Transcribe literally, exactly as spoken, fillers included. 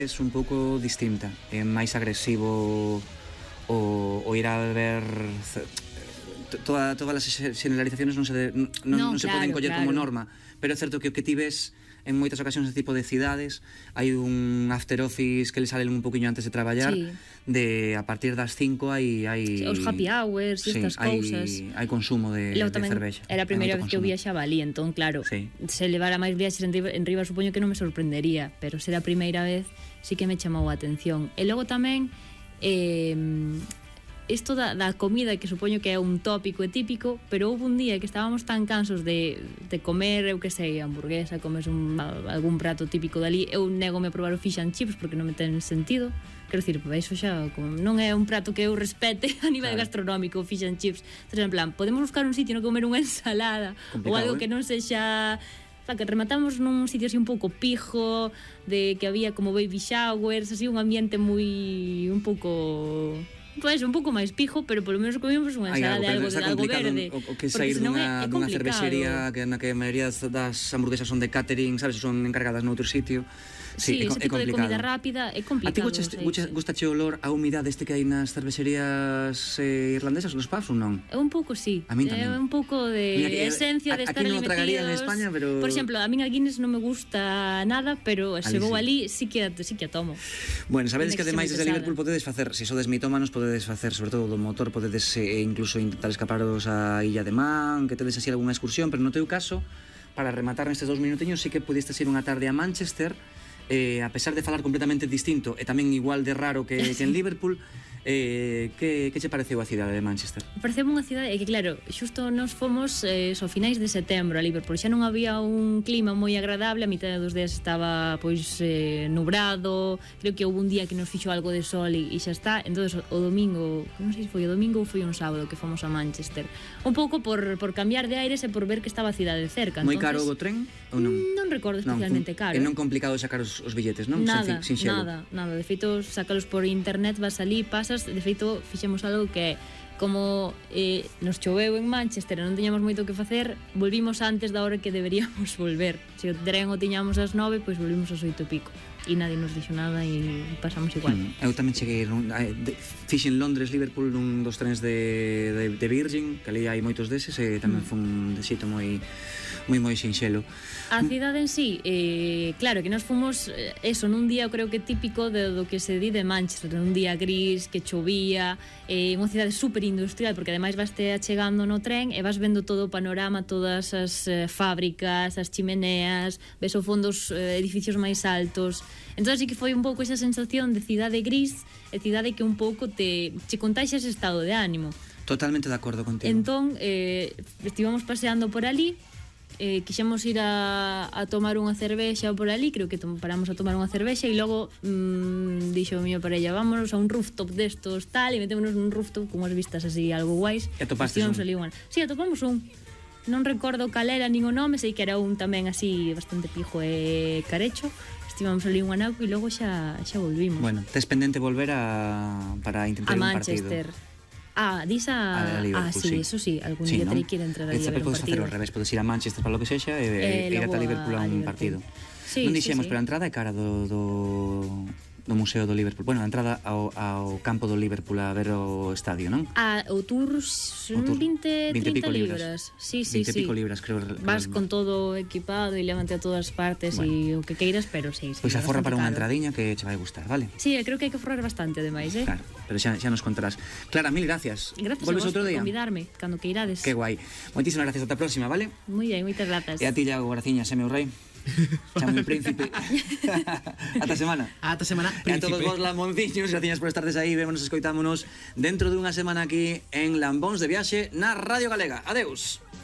es un pouco distinta, é máis agresivo o, o ir a ver toda, todas as generalizaciones non se, de, non, no, non se claro, poden coller claro. como norma, pero é certo que o que ti ves en moitas ocasións ese tipo de cidades hai un after office que le salen un poquinho antes de traballar, sí. de a partir das cinco hai, hai sí, os happy hours e sí, estas hai, cousas. hai consumo de, de cervexa. Era a primeira vez que eu viaxaba ali, entón claro, sí. se levara máis viaxes en riba, en riba supoño que non me sorprendería, pero ser a primeira vez sí que me chamou a atención. E logo tamén eh, isto da, da comida, que supoño que é un tópico e típico, pero houve un día que estábamos tan cansos de, de comer, eu que sei, hamburguesa, comes un, algún prato típico dali, eu negome a probar o fish and chips porque non me ten sentido. Quero dicir, pois iso xa como, non é un prato que eu respete a nivel claro. gastronómico, o fish and chips. Entón, en plan, podemos buscar un sitio no comer unha ensalada ou algo eh? que non sexa... Fa, que rematamos nun sitio así un pouco pijo, de que había como baby showers, así un ambiente moi... un pouco... Pois un pouco máis pijo, pero polo menos comimos unha ensalada de algo, de algo verde. O, o que sair dunha, é, é dunha cervexería que na que a maioría das hamburguesas son de catering, sabes, son encargadas noutro sitio. Sí, sí, ese é, tipo é de comida rápida é complicado. A ti gustache o olor a humidade este que hai nas cervexerías eh, irlandesas, nos pubs ou non? É un pouco, sí. A min tamén. É un pouco de Mira, que, esencia de estar ali metidos. Aquí non tragaría en España, pero... Por exemplo, a min a Guinness non me gusta nada, pero se vou ali sí que, sí que a tomo. Bueno, sabedes que ademais desde Liverpool podedes facer, se sodes mitómanos, podedes facer, sobre todo do motor, podedes eh, incluso intentar escaparos a Illa de Man, que tedes así algunha excursión, pero no teu caso, para rematar nestes dous minutiños, sí que pudiste ir unha tarde a Manchester, eh, a pesar de falar completamente distinto e tamén igual de raro que, que en Liverpool. Eh, que, que che pareceu a cidade de Manchester? Pareceu unha cidade, é que claro, xusto nos fomos eh, so finais de setembro a Liverpool, xa non había un clima moi agradable, a mitad dos días estaba pois eh, nubrado, creo que houve un día que nos fixo algo de sol e, e xa está. Entonces o domingo, non sei se foi o domingo ou foi un sábado que fomos a Manchester, un pouco por, por cambiar de aires e por ver que estaba a cidade cerca. Moi caro o tren ou non? Non recordo especialmente non, caro. E non complicado sacar os, os billetes, non? Nada, Sin, sin nada, nada, de feito sacalos por internet, vas ali, pasas. De feito, fixemos algo que como eh, nos choveu en Manchester e non tiñamos moito que facer, volvimos antes da hora que deberíamos volver. Se o tren o tiñamos ás nove, pois volvimos ás oito e pico. E nadie nos dixo nada e pasamos igual. Mm, eu tamén cheguei fixen Londres, Liverpool nun dos trens de, de, de Virgin, que ali hai moitos deses, e tamén mm. foi un desito moi moi moi sinxelo. A cidade en sí, eh, claro, que nos fomos eh, eso, nun día creo que típico de, do que se di de Manchester, un día gris, que chovía, eh, unha cidade super industrial, porque ademais vas te achegando no tren e vas vendo todo o panorama, todas as eh, fábricas, as chimeneas, ves ao fondo os eh, edificios máis altos. Entón sí que foi un pouco esa sensación de cidade gris e cidade que un pouco te che contaxa ese estado de ánimo. Totalmente de acordo contigo. Entón, eh, estivamos paseando por ali, eh, quixemos ir a, a tomar unha cervexa por ali, creo que paramos a tomar unha cervexa e logo mmm, dixo a miña parella, vámonos a un rooftop destos tal, e metémonos nun rooftop con as vistas así algo guais. E atopastes un? Ali, bueno. Sí, atopamos un. Non recordo cal era nin o nome, sei que era un tamén así bastante pijo e carecho. Estivamos ali un anaco e logo xa, xa volvimos. Bueno, tes pendente volver a, para intentar a un Manchester. partido. Ah, dis a... a ah, sí, sí, eso sí, algún sí, día ¿no? terei que ir a entrar ali a ver un podes partido. facer ao revés, podes ir a Manchester para lo que sexa e, eh, e ir ata Liverpool a, a un Liverpool. partido. Sí, non dixemos, sí, sí. pero a entrada é cara do, do, do Museo do Liverpool. Bueno, a entrada ao, ao campo do Liverpool a ver o estadio, non? Ah, o tour son vinte, trinta libras. Sí, sí, vinte sí. pico libras, creo. Vas con todo equipado e levante a todas partes e bueno, o que queiras, pero sí, sí. Pois pues aforra para unha caro. entradiña que che vai gustar, vale? Sí, creo que hai que forrar bastante ademais, eh? Claro, pero xa, xa nos contarás. Clara, mil gracias. Gracias Volves a vos outro por día? convidarme, cando que irades. Que guai. Moitísimas gracias, ata a próxima, vale? Moi ben, moitas grazas. E a ti, Iago, graciñas, e meu rei. Chamo príncipe. Ata semana. Ata semana, príncipe. E a príncipe. todos vos lamonciños, graciñas por estardes aí. Vémonos, escoitámonos dentro dunha semana aquí en Lambóns de Viaxe na Radio Galega. Adeus.